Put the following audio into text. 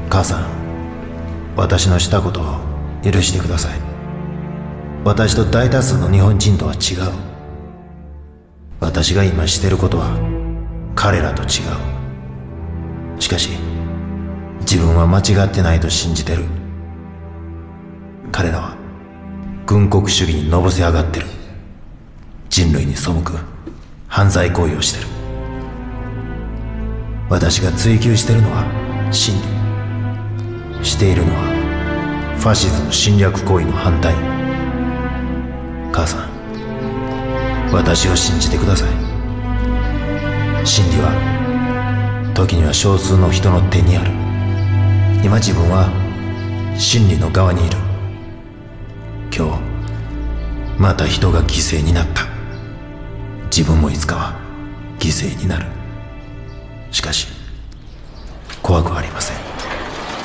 母さん、私のしたことを許してください。私と大多数の日本人とは違う。私が今してることは彼らと違う。しかし自分は間違ってないと信じてる。彼らは軍国主義にのぼせ上がってる。人類に背く犯罪行為をしてる。私が追求してるのは真理、しているのはファシズム侵略行為の反対。母さん、私を信じてください。真理は時には少数の人の手にある。今自分は真理の側にいる。今日また人が犠牲になった。自分もいつかは犠牲になる。しかし怖くはありません。